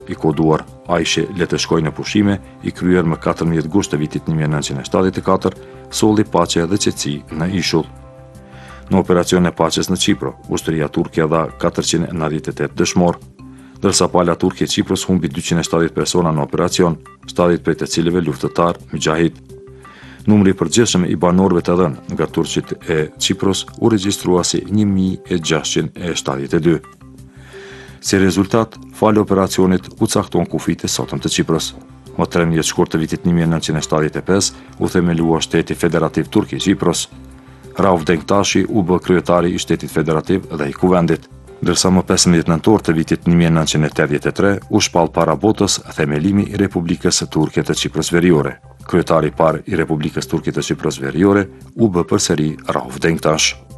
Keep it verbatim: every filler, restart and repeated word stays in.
i koduar Aishe le të shkojë në pushime, i kryer më katërmbëdhjetë gusht të vitit një mijë e nëntëqind e shtatëdhjetë e katër, solli paqe dhe qetësi në ishull. Në operacion e paqes në Qipro, ushtria turke dha katërqind e nëntëdhjetë e tetë dëshmor, ndërsa pala turke Qipros humbi dyqind e shtatëdhjetë persona në operacion, shtatëdhjetë prej të cilëve luftëtar mujahid. Numri i përgjithshëm i banorëve të dhënë nga turqit e Qipros u regjistrua si një mijë e gjashtëqind e shtatëdhjetë e dy. Si rezultat, falë operacionit u caktuan kufit e sotëm të Qipros. Më trembëdhjetë shkurt të vitit një mijë e nëntëqind e shtatëdhjetë e pesë u themelua shteti federativ turk i Qipros. Rauf Denktashi u bë kryetari i shtetit federativ dhe i kuvendit, ndërsa më pesëmbëdhjetë nëntor të vitit një mijë e nëntëqind e tetëdhjetë e tre u shpall para botës themelimi i Republikës Turke të Qipros Veriore. Kryetari i parë i Republikës Turke të Qipros Veriore u bë përsëri Rauf Denktash.